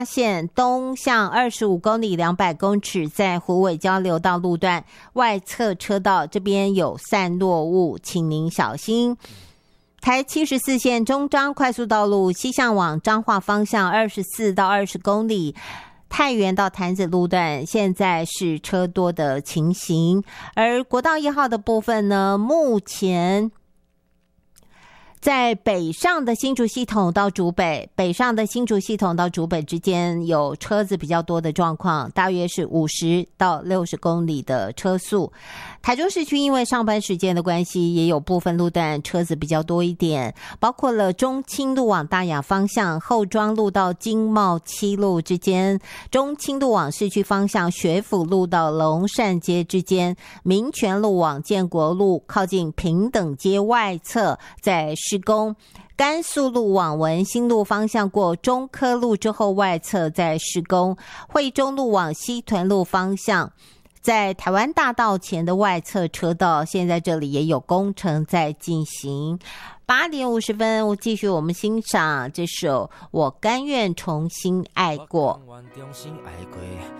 线东向25公里200公尺，在虎尾交流道路段外侧车道这边有散落物，请您小心。台74线中彰快速道路西向往彰化方向24到20公里，太原到潭子路段现在是车多的情形。而国道1号的部分呢，目前在北上的新竹系统到竹北，北上的新竹系统到竹北之间有车子比较多的状况，大约是50到60公里的车速。台中市区因为上班时间的关系，也有部分路段车子比较多一点，包括了中清路往大雅方向后庄路到经贸七路之间，中清路往市区方向学府路到龙善街之间，民权路往建国路靠近平等街外侧在施工，甘肃路往文心路方向过中科路之后外侧在施工，惠中路往西屯路方向在台湾大道前的外侧车道，现在这里也有工程在进行。8点50分，继续我们欣赏这首《我甘愿重新爱过》。